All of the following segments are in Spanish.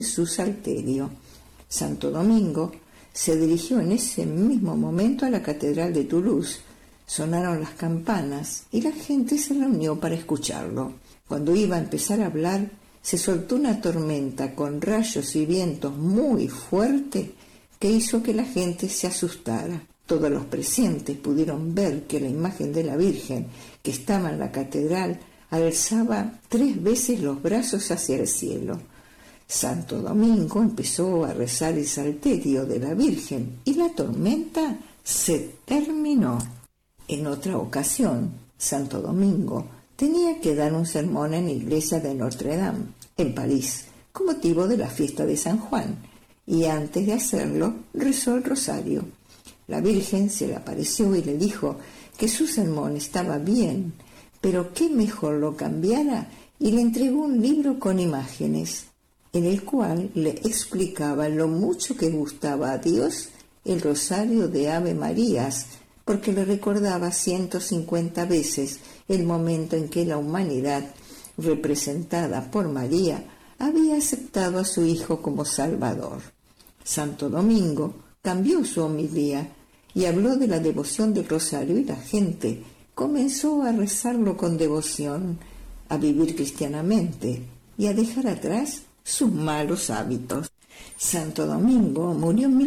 su salterio. Santo Domingo se dirigió en ese mismo momento a la catedral de Toulouse. Sonaron las campanas y la gente se reunió para escucharlo. Cuando iba a empezar a hablar, se soltó una tormenta con rayos y vientos muy fuerte que hizo que la gente se asustara. Todos los presentes pudieron ver que la imagen de la Virgen, que estaba en la catedral, alzaba 3 veces los brazos hacia el cielo. Santo Domingo empezó a rezar el salterio de la Virgen y la tormenta se terminó. En otra ocasión, Santo Domingo tenía que dar un sermón en la iglesia de Notre Dame, en París, con motivo de la fiesta de San Juan, y antes de hacerlo rezó el rosario. La Virgen se le apareció y le dijo que su sermón estaba bien, pero que mejor lo cambiara, y le entregó un libro con imágenes, en el cual le explicaba lo mucho que gustaba a Dios el rosario de Ave Marías, porque le recordaba 150 veces el momento en que la humanidad, representada por María, había aceptado a su Hijo como Salvador. Santo Domingo cambió su homilía y habló de la devoción del rosario, y la gente comenzó a rezarlo con devoción, a vivir cristianamente y a dejar atrás sus malos hábitos. Santo Domingo murió en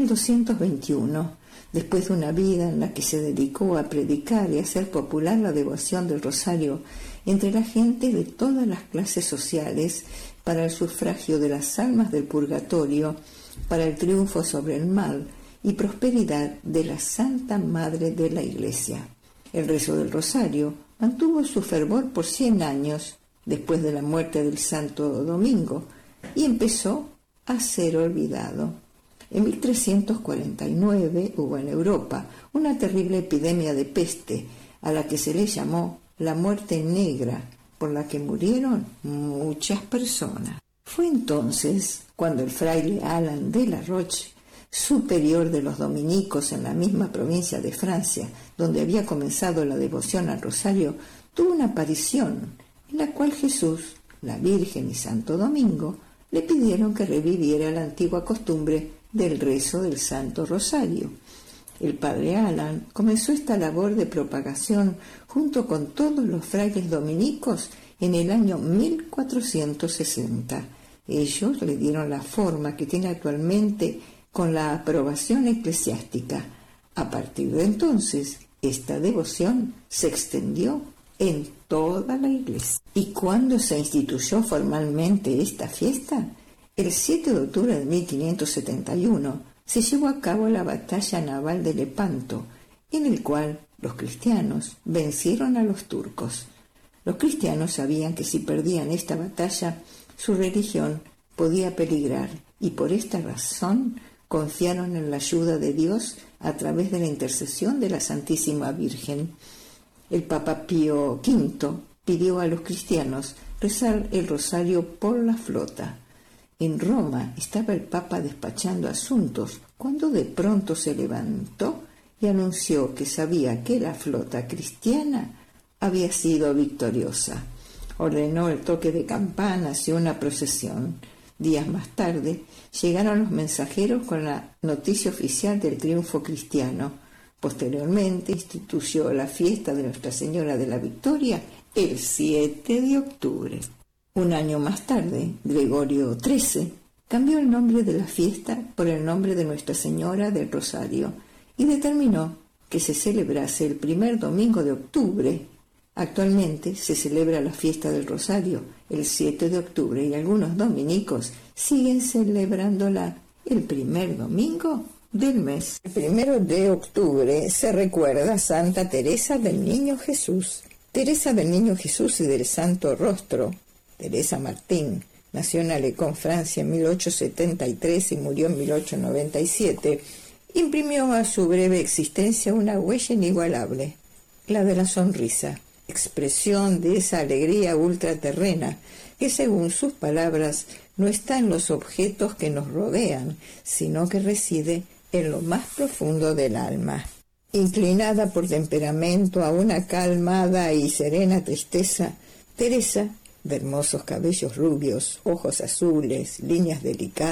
1221, después de una vida en la que se dedicó a predicar y a hacer popular la devoción del rosario entre la gente de todas las clases sociales, para el sufragio de las almas del purgatorio, para el triunfo sobre el mal y prosperidad de la Santa Madre de la Iglesia. El rezo del rosario mantuvo su fervor por 100 años después de la muerte del Santo Domingo y empezó a ser olvidado. En 1349 hubo en Europa una terrible epidemia de peste, a la que se le llamó la muerte negra, por la que murieron muchas personas. Fue entonces cuando el fraile Alan de la Roche, superior de los dominicos en la misma provincia de Francia, donde había comenzado la devoción al rosario, tuvo una aparición en la cual Jesús, la Virgen y Santo Domingo le pidieron que reviviera la antigua costumbre del rezo del Santo Rosario. El padre Alan comenzó esta labor de propagación junto con todos los frailes dominicos en el año 1460. Ellos le dieron la forma que tiene actualmente con la aprobación eclesiástica. A partir de entonces, esta devoción se extendió en toda la iglesia. ¿Y cuándo se instituyó formalmente esta fiesta? El 7 de octubre de 1571 se llevó a cabo la batalla naval de Lepanto, en el cual los cristianos vencieron a los turcos. Los cristianos sabían que si perdían esta batalla, su religión podía peligrar, y por esta razón confiaron en la ayuda de Dios a través de la intercesión de la Santísima Virgen. El Papa Pío V pidió a los cristianos rezar el rosario por la flota. En Roma estaba el Papa despachando asuntos cuando de pronto se levantó y anunció que sabía que la flota cristiana había sido victoriosa. Ordenó el toque de campanas y una procesión. Días más tarde llegaron los mensajeros con la noticia oficial del triunfo cristiano. Posteriormente instituyó la fiesta de Nuestra Señora de la Victoria el 7 de octubre. Un año más tarde, Gregorio XIII cambió el nombre de la fiesta por el nombre de Nuestra Señora del Rosario y determinó que se celebrase el primer domingo de octubre. Actualmente se celebra la fiesta del Rosario el 7 de octubre y algunos dominicos siguen celebrándola el primer domingo del mes. El 1 de octubre se recuerda a Santa Teresa del Niño Jesús. Teresa del Niño Jesús y del Santo Rostro. Teresa Martín nació en Alecón, Francia, en 1873 y murió en 1897. Imprimió a su breve existencia una huella inigualable, la de la sonrisa, expresión de esa alegría ultraterrena que, según sus palabras, no está en los objetos que nos rodean, sino que reside en lo más profundo del alma. Inclinada por temperamento a una calmada y serena tristeza, Teresa, de hermosos cabellos rubios, ojos azules, líneas delicadas,